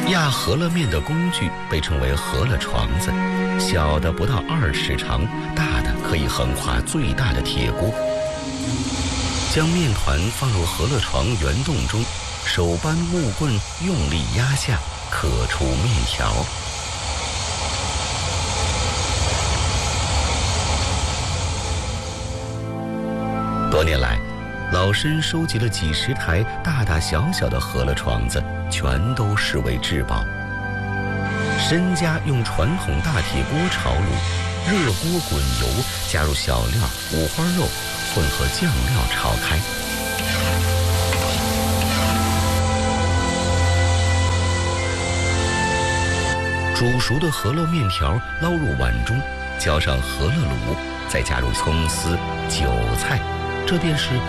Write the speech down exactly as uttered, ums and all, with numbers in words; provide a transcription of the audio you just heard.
压饸饹面的工具被称为饸饹床子，小的不到二尺长，大的可以横跨最大的铁锅。将面团放入饸饹床圆洞中，手扳木棍用力压下，可出面条。多年来，老申收集了几十台大大小小的饸饹床子，全都视为至宝。申家用传统大铁锅炒卤，热锅滚油，加入小料、五花肉，混合酱料炒开。煮熟的饸饹面条捞入碗中，浇上饸饹卤，再加入葱丝、韭菜，这便是